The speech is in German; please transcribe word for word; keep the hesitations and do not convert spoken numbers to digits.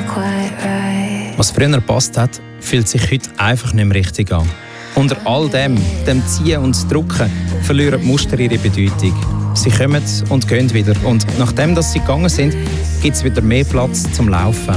Was früher gepasst hat, fühlt sich heute einfach nicht mehr richtig an. Unter all dem, dem Ziehen und Drucken, verlieren die Muster ihre Bedeutung. Sie kommen und gehen wieder. Und nachdem dass sie gegangen sind, gibt es wieder mehr Platz zum Laufen.